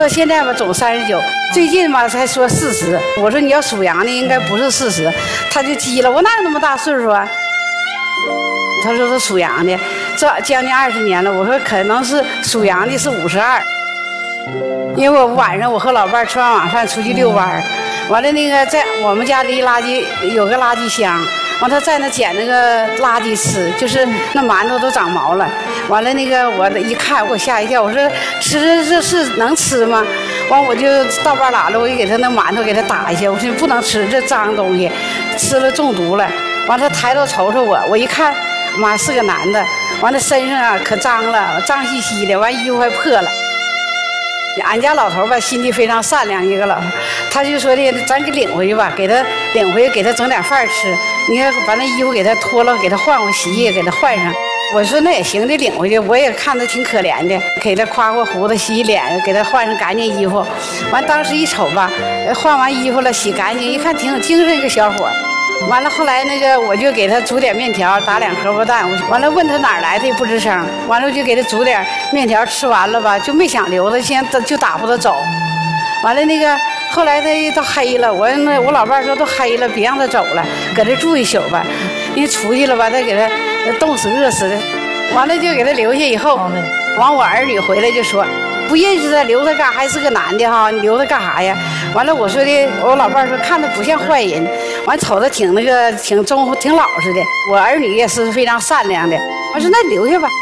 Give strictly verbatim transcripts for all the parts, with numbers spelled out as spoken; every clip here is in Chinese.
到现在吧，总三十九，最近嘛才说四十。我说你要属羊的，应该不是四十，他就急了。我哪有那么大岁数啊？他说是属羊的，这将近二十年了。我说可能是属羊的是五十二，因为我晚上我和老伴儿吃完晚饭出去遛弯儿，完了那个在我们家离垃圾有个垃圾箱。完，他在那捡那个垃圾吃，就是那馒头都长毛了。完了，那个我一看，我吓一跳，我说吃这是能吃吗？完，我就到半拉了，我就给他那馒头给他打一下，我说不能吃这脏东西，吃了中毒了。完，他抬头瞅瞅我，我一看，妈是个男的。完了身上啊可脏了，脏兮兮的，完衣服还破了。俺家老头吧，心地非常善良，一个老头，他就说的，咱给领回去吧，给他领回去，给他整点饭吃。你看，把那衣服给他脱了，给他换换洗衣，给他换上。我说那也行，得领回去。我也看他挺可怜的，给他夸夸胡子，洗洗脸，给他换上干净衣服。完，当时一瞅吧，换完衣服了，洗干净，一看挺有精神一个小伙。完了，后来那个我就给他煮点面条，打两荷包蛋。完了问他哪儿来的，也不吱声。完了就给他煮点面条，吃完了吧，就没想留他，先就打发他走。完了那个后来他都黑了，我那我老伴儿说都黑了，别让他走了，搁这住一宿吧。因为出去了吧，再给他冻死饿死的。完了就给他留下以后，完我儿女回来就说。不认识他，留他干还是个男的哈？你留他干啥呀？完了，我说的，我老伴说看他不像坏人，完瞅他挺那个挺忠挺老实的。我儿女也是非常善良的。我说那留下吧，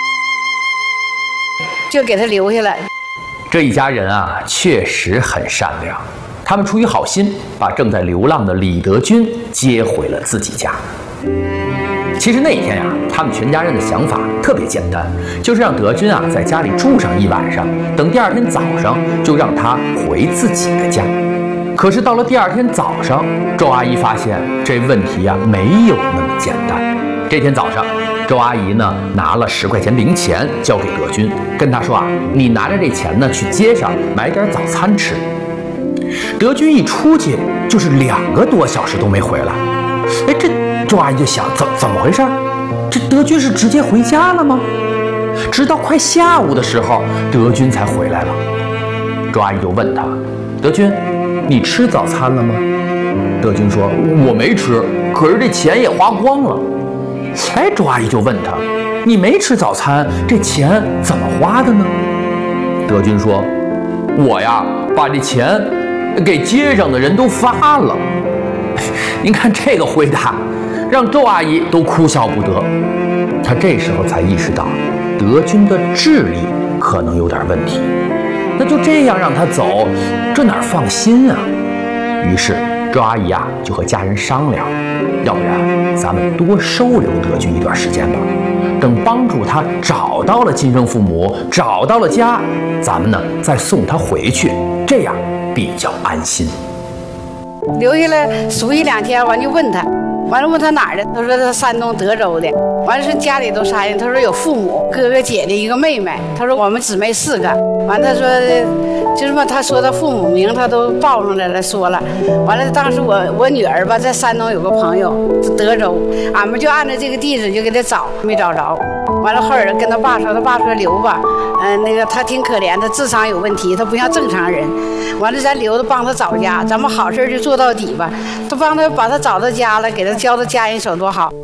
就给他留下了。 这一家人啊，确实很善良，他们出于好心，把正在流浪的李德军接回了自己家。其实那天呀、啊，他们全家人的想法特别简单，就是让德军啊在家里住上一晚上，等第二天早上就让他回自己的家。可是到了第二天早上，周阿姨发现这问题啊没有那么简单。这天早上，周阿姨呢拿了十块钱零钱交给德军，跟他说啊，你拿着这钱呢去街上买点早餐吃。德军一出去就是两个多小时都没回来。哎，这周阿姨就想，怎怎么回事？这德军是直接回家了吗？直到快下午的时候，德军才回来了。周阿姨就问他，德军，你吃早餐了吗？德军说，我没吃，可是这钱也花光了。哎，周阿姨就问他，你没吃早餐，这钱怎么花的呢？德军说，我呀把这钱给街上的人都发了。您看这个回答，让周阿姨都哭笑不得。她这时候才意识到，德军的智力可能有点问题。那就这样让他走，这哪放心啊？于是周阿姨啊就和家人商量，要不然咱们多收留德军一段时间吧。等帮助他找到了亲生父母，找到了家，咱们呢再送他回去，这样比较安心。 留下来熟悉两天，完就问他，完了问他哪儿的，他说他山东德州的。完了是家里都啥人，他说有父母，哥哥姐姐一个妹妹，他说我们姊妹四个。完了他说就这么，他说他父母名他都报上来了，说了。完了当时我我女儿吧在山东有个朋友德州，俺们就按照这个地址就给他找，没找着。完了后儿跟他爸说，他爸说留吧，嗯、呃，那个他挺可怜，他智商有问题，他不像正常人。完了咱留着帮他找家，咱们好事就做到底吧，都帮他把他找到家了，给他交到家人手多好。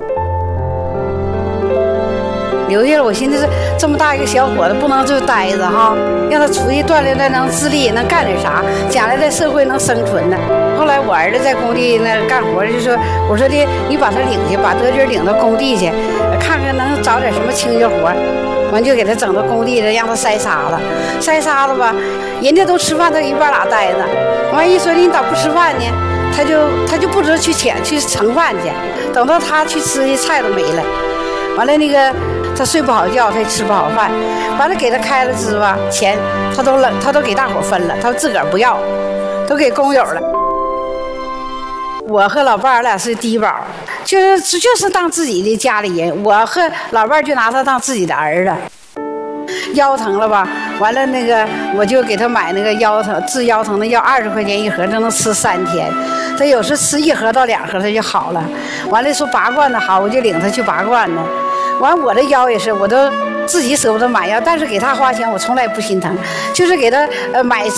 留下了，我寻思是这么大一个小伙子不能就待着哈，让他出去锻炼锻炼，能自立，能干点啥，将来在社会能生存的。后来我儿子在工地那干活，就说我说的你把他领去，把德军领到工地去，看看能找点什么清洁活。完就给他整到工地了，让他筛沙子，筛沙子吧，人家都吃饭，他一半拉呆着。完一说你咋不吃饭呢？他就他就不知道去抢去盛饭去，等到他去吃去，菜都没了。完了那个他睡不好觉，他也吃不好饭。完了给他开了支吧，钱他都了，他都给大伙分了，他自个儿不要，都给工友了。我和老伴儿俩是低保，就是就是当自己的家里人。我和老伴儿就拿他当自己的儿子。腰疼了吧，完了那个我就给他买那个腰疼治腰疼的药，二十块钱一盒，他能吃三天。他有时吃一盒到两盒他就好了。完了说拔罐子好，我就领他去拔罐子。完我的腰也是，我都自己舍不得买药，但是给他花钱我从来不心疼，就是给他呃买。